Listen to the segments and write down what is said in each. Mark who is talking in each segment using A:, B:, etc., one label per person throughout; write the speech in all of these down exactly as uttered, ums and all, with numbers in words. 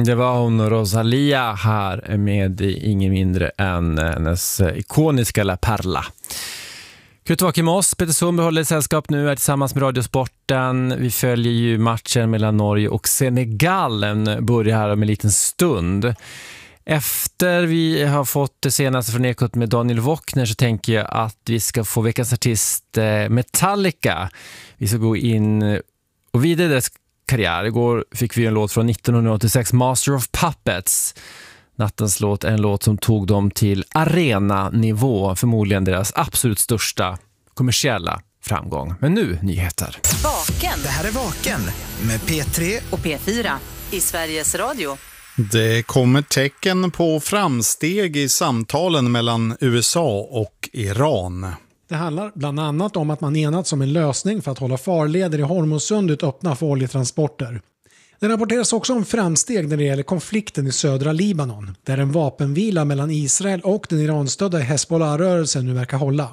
A: Mm, det var hon Rosalia här med ingen mindre än hennes ikoniska La Perla. Kul att vara med oss. Peter Sundberg håller sällskap nu är tillsammans med Radiosporten. Vi följer ju matchen mellan Norge och Senegal. Den börjar här om en liten stund. Efter vi har fått det senaste från Ekot med Daniel Wockner så tänker jag att vi ska få veckans artist Metallica. Vi ska gå in och vidare deras karriär. Igår fick vi en låt från nittonhundraåttiosex, Master of Puppets. Nattens låt är en låt som tog dem till arenanivå, förmodligen deras absolut största kommersiella framgång. Men nu nyheter.
B: Vaken.
C: Det här är Vaken med P tre
B: och P fyra i Sveriges Radio.
D: Det kommer tecken på framsteg i samtalen mellan U S A och Iran.
E: Det handlar bland annat om att man enats om en lösning för att hålla farleder i Hormuzsundet öppna för oljetransporter. Det rapporteras också om framsteg när det gäller konflikten i södra Libanon, där en vapenvila mellan Israel och den iranstödda Hezbollah-rörelsen nu verkar hålla.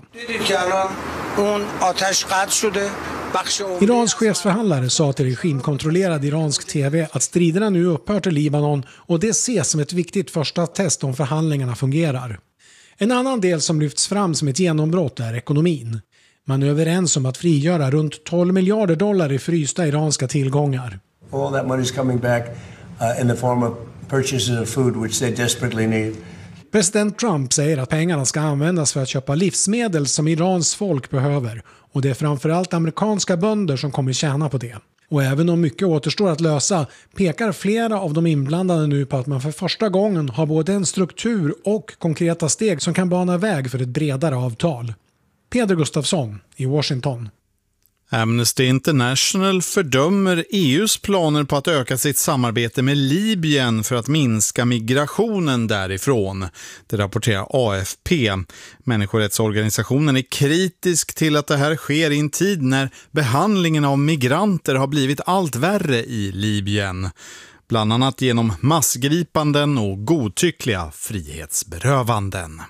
E: Irans chefsförhandlare sa till regimkontrollerad iransk tv att striderna nu upphört i Libanon och det ses som ett viktigt första test om förhandlingarna fungerar. En annan del som lyfts fram som ett genombrott är ekonomin. Man är överens om att frigöra runt tolv miljarder dollar i frysta iranska tillgångar.
F: All that money is coming back uh, in the form of purchases of food which they desperately need.
E: President Trump säger att pengarna ska användas för att köpa livsmedel som Irans folk behöver. Och det är framförallt amerikanska bönder som kommer tjäna på det. Och även om mycket återstår att lösa pekar flera av de inblandade nu på att man för första gången har både en struktur och konkreta steg som kan bana väg för ett bredare avtal. Peder Gustafsson i Washington.
D: Amnesty International fördömer E U:s planer på att öka sitt samarbete med Libyen för att minska migrationen därifrån. Det rapporterar A F P. Människorättsorganisationen är kritisk till att det här sker i en tid när behandlingen av migranter har blivit allt värre i Libyen. Bland annat genom massgripanden och godtyckliga frihetsberövanden.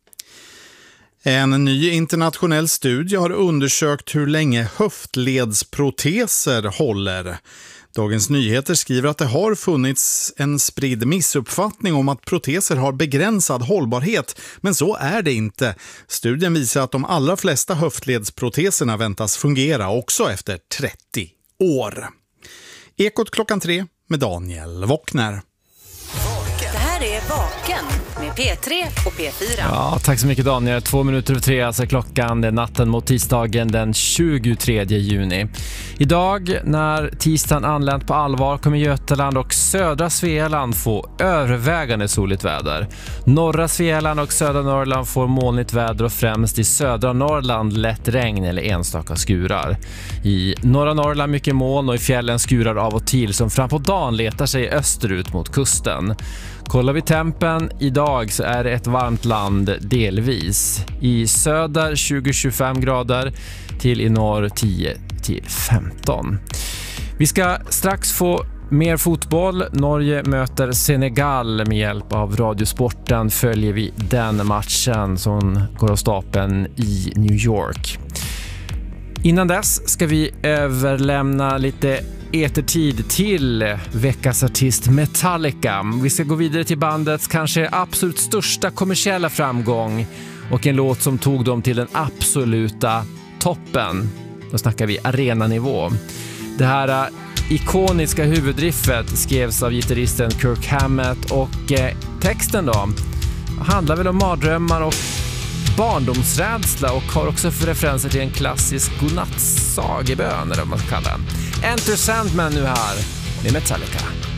D: En ny internationell studie har undersökt hur länge höftledsproteser håller. Dagens Nyheter skriver att det har funnits en spridd missuppfattning om att proteser har begränsad hållbarhet, men så är det inte. Studien visar att de allra flesta höftledsproteserna väntas fungera också efter trettio år. Ekot klockan tre med Daniel Wockner.
B: Det här är Vaken med P tre och P fyra.
A: Ja, tack så mycket Daniel. Två minuter över tre, alltså klockan. Det är natten mot tisdagen den tjugotredje juni. Idag, när tisdagen anlänt på allvar, kommer Götaland och södra Svealand få övervägande soligt väder. Norra Svealand och södra Norrland får molnigt väder och främst i södra Norrland lätt regn eller enstaka skurar. I norra Norrland mycket moln och i fjällen skurar av och till som fram på dagen letar sig österut mot kusten. Kollar vi tempen idag så är det ett varmt land delvis. I söder tjugo till tjugofem grader till i norr tio till femton. Vi ska strax få mer fotboll. Norge möter Senegal med hjälp av Radiosporten. Följer vi den matchen som går av stapeln i New York. Innan dess ska vi överlämna lite etertid till veckans artist Metallica. Vi ska gå vidare till bandets kanske absolut största kommersiella framgång och en låt som tog dem till den absoluta toppen. Då snackar vi arenanivå. Det här ikoniska huvudriffet skrevs av gitarristen Kirk Hammett och eh, texten då handlar väl om mardrömmar och barndomsrädsla och har också för referenser till en klassisk godnattsagebön eller vad man ska kalla den. Enter Sandman nu här med Metallica.